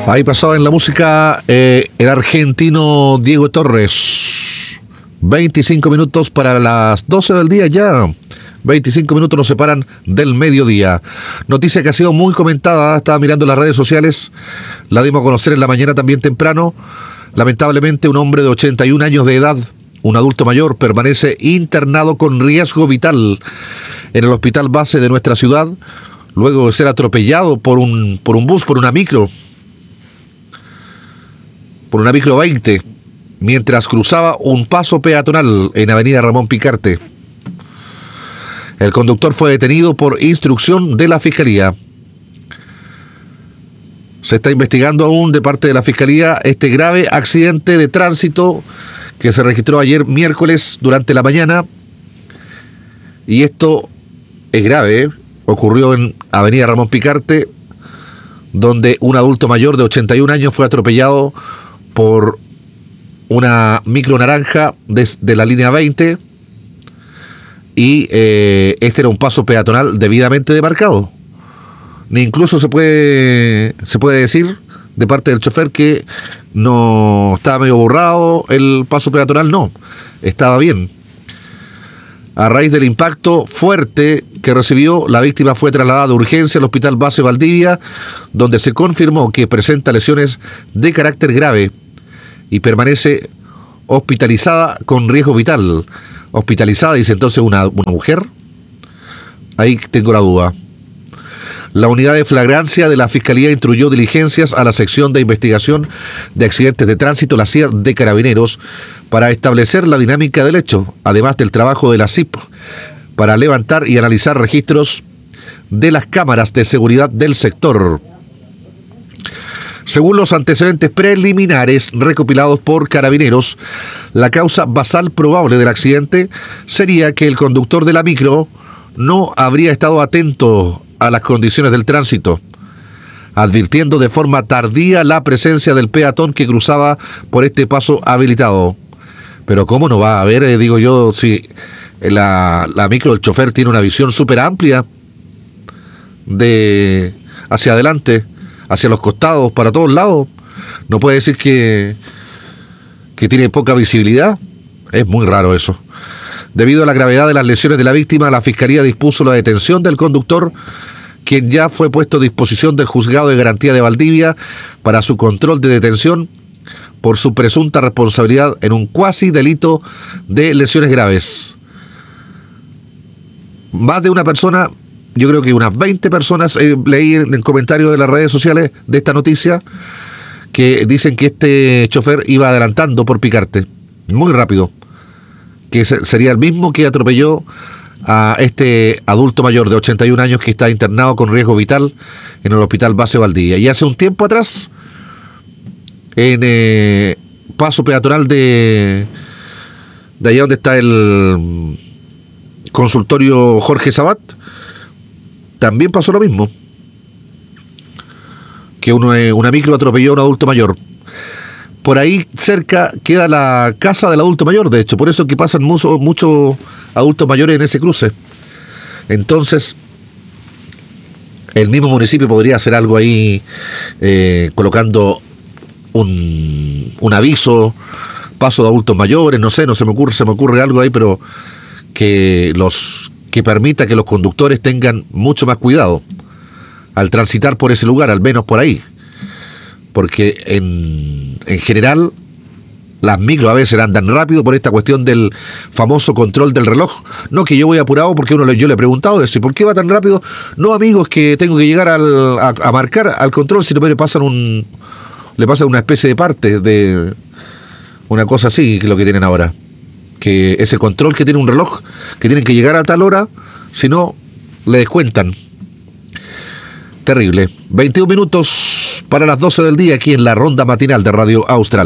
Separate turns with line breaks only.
Ahí pasaba en la música el argentino Diego Torres. 25 minutos para las 12 del día ya. 25 minutos nos separan del mediodía. Noticia que ha sido muy comentada, estaba mirando las redes sociales, la dimos a conocer en la mañana también temprano. Lamentablemente un hombre de 81 años de edad, un adulto mayor, permanece internado con riesgo vital en el hospital base de nuestra ciudad, luego de ser atropellado por un bus, por una micro 20, mientras cruzaba un paso peatonal en Avenida Ramón Picarte. El conductor fue detenido por instrucción de la Fiscalía. Se está investigando aún de parte de la Fiscalía este grave accidente de tránsito que se registró ayer miércoles durante la mañana. Y esto es grave, ocurrió en Avenida Ramón Picarte, donde un adulto mayor de 81 años fue atropellado por una micro naranja de la línea 20 y este era un paso peatonal debidamente demarcado. Incluso se puede decir de parte del chofer que no estaba medio borrado el paso peatonal, no, estaba bien. A raíz del impacto fuerte que recibió, la víctima fue trasladada de urgencia al Hospital Base Valdivia, donde se confirmó que presenta lesiones de carácter grave y permanece hospitalizada con riesgo vital. Hospitalizada, dice entonces una mujer. Ahí tengo la duda. La unidad de flagrancia de la Fiscalía instruyó diligencias a la sección de investigación de accidentes de tránsito, la CIA de Carabineros, para establecer la dinámica del hecho, además del trabajo de la CIP, para levantar y analizar registros de las cámaras de seguridad del sector. Según los antecedentes preliminares recopilados por Carabineros, la causa basal probable del accidente sería que el conductor de la micro no habría estado atento a las condiciones del tránsito, advirtiendo de forma tardía la presencia del peatón que cruzaba por este paso habilitado. Pero ¿cómo no va a haber, digo yo, si la micro del chofer tiene una visión súper amplia de hacia adelante, hacia los costados, para todos lados? No puede decir que tiene poca visibilidad. Es muy raro eso. Debido a la gravedad de las lesiones de la víctima, la Fiscalía dispuso la detención del conductor, quien ya fue puesto a disposición del Juzgado de Garantía de Valdivia para su control de detención por su presunta responsabilidad en un cuasi delito de lesiones graves. Más de una persona, yo creo que unas 20 personas, leí en el comentario de las redes sociales de esta noticia, que dicen que este chofer iba adelantando por Picarte, muy rápido, que sería el mismo que atropelló a este adulto mayor de 81 años que está internado con riesgo vital en el Hospital Base Valdivia. Y hace un tiempo atrás, en paso peatonal de allá donde está el consultorio Jorge Sabat, también pasó lo mismo, que una micro atropelló a un adulto mayor. Por ahí cerca queda la casa del adulto mayor, de hecho, por eso que pasan muchos adultos mayores en ese cruce. Entonces, el mismo municipio podría hacer algo ahí, colocando un aviso, paso de adultos mayores, no sé, se me ocurre algo ahí, pero que permita que los conductores tengan mucho más cuidado al transitar por ese lugar, al menos por ahí. Porque en general las micros a veces andan rápido por esta cuestión del famoso control del reloj. No que yo voy apurado, porque yo le he preguntado, ¿por qué va tan rápido? No, amigos, que tengo que llegar a marcar al control, si no le pasan una especie de parte de una cosa así, que es lo que tienen ahora. Que ese control que tiene un reloj, que tienen que llegar a tal hora, si no, le descuentan. Terrible. 21 minutos para las 12 del día aquí en la ronda matinal de Radio Austral.